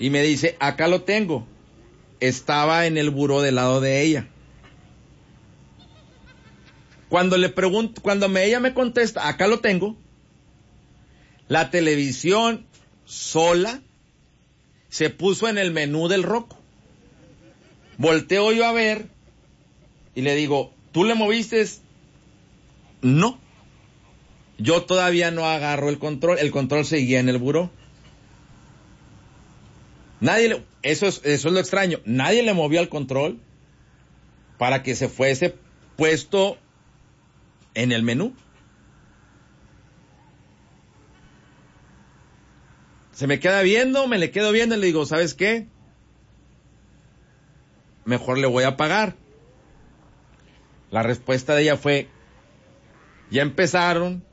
Y me dice, acá lo tengo. Estaba en el buró del lado de ella. Cuando le pregunto, ella me contesta, acá lo tengo, la televisión sola se puso en el menú del Roku. Volteo yo a ver y le digo, ¿tú le moviste? No. Yo todavía no agarro el control seguía en el buró. Eso es lo extraño, nadie le movió al control para que se fuese puesto en el menú. Se me queda viendo, me le quedo viendo y le digo, ¿sabes qué? Mejor le voy a pagar. La respuesta de ella fue, ya empezaron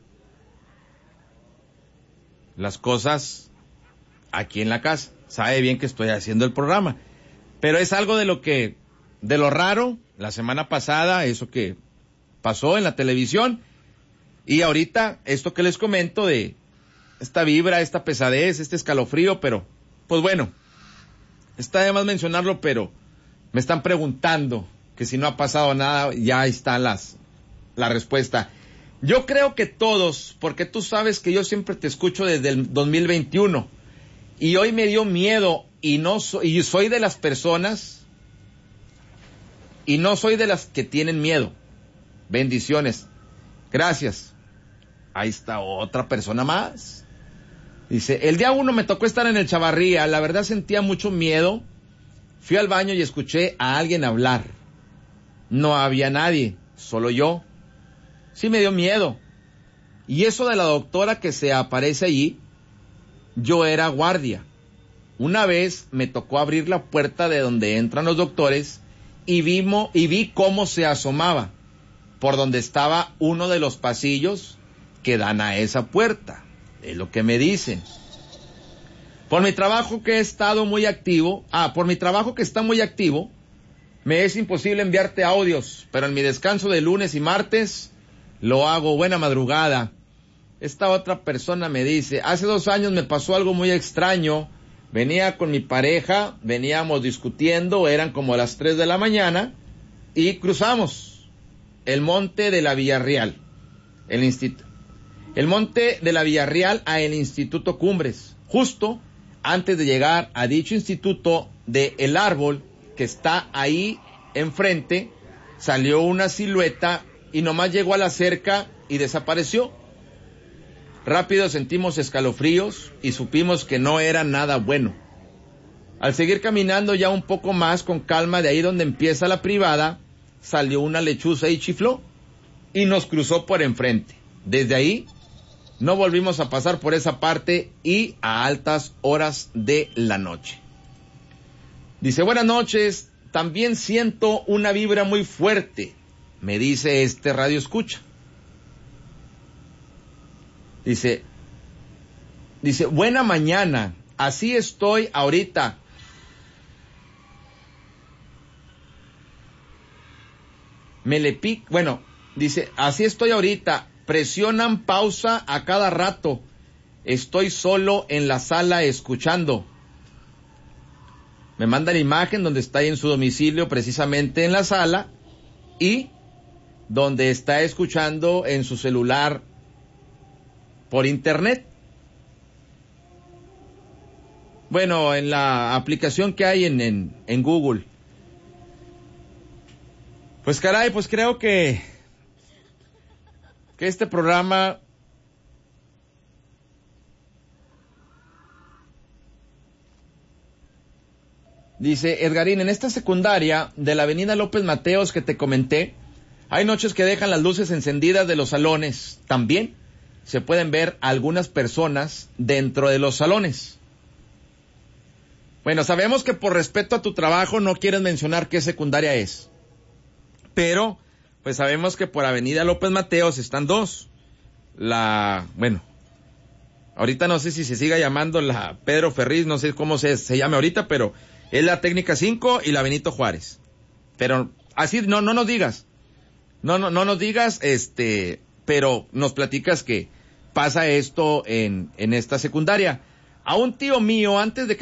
las cosas aquí en la casa. Sabe bien que estoy haciendo el programa, pero es algo de lo raro, la semana pasada, eso que pasó en la televisión, y ahorita esto que les comento de esta vibra, esta pesadez, este escalofrío, pero, pues bueno, está de más mencionarlo, pero me están preguntando que si no ha pasado nada, ya está la respuesta. Yo creo que todos, porque tú sabes que yo siempre te escucho desde el 2021, y hoy me dio miedo, y soy de las personas, y no soy de las que tienen miedo. Bendiciones. Gracias. Ahí está otra persona más. Dice, el día 1 me tocó estar en el Chavarría, la verdad sentía mucho miedo. Fui al baño y escuché a alguien hablar. No había nadie, solo yo. Sí me dio miedo. Y eso de la doctora que se aparece allí, yo era guardia. Una vez me tocó abrir la puerta de donde entran los doctores y vi cómo se asomaba por donde estaba uno de los pasillos que dan a esa puerta. Es lo que me dicen. Por mi trabajo que está muy activo, me es imposible enviarte audios, pero en mi descanso de lunes y martes lo hago. Buena madrugada. Esta otra persona me dice, hace 2 años me pasó algo muy extraño. Venía con mi pareja, veníamos discutiendo, eran como las 3 de la mañana, y cruzamos el monte de la Villarreal, el monte de la Villarreal a el Instituto Cumbres. Justo antes de llegar a dicho instituto, de el árbol que está ahí enfrente, salió una silueta y nomás llegó a la cerca y desapareció. Rápido sentimos escalofríos y supimos que no era nada bueno. Al seguir caminando ya un poco más con calma, de ahí donde empieza la privada, salió una lechuza y chifló y nos cruzó por enfrente. Desde ahí no volvimos a pasar por esa parte y a altas horas de la noche. Dice, buenas noches, también siento una vibra muy fuerte, me dice este radio escucha. Dice, buena mañana, así estoy ahorita. Dice, así estoy ahorita, presionan pausa a cada rato, estoy solo en la sala escuchando. Me manda la imagen donde está ahí en su domicilio, precisamente en la sala, y donde está escuchando en su celular por internet. Bueno, en la aplicación que hay en Google. Pues caray, pues creo que este programa dice Edgarín, en esta secundaria de la avenida López Mateos que te comenté, hay noches que dejan las luces encendidas de los salones. También se pueden ver algunas personas dentro de los salones. Bueno, sabemos que por respeto a tu trabajo no quieres mencionar qué secundaria es, pero pues sabemos que por avenida López Mateos están dos. Ahorita no sé si se siga llamando la Pedro Ferriz, no sé cómo se llame ahorita, pero es la Técnica 5 y la Benito Juárez. Pero así no nos digas. No nos digas, pero nos platicas que pasa esto en esta secundaria. A un tío mío, antes de que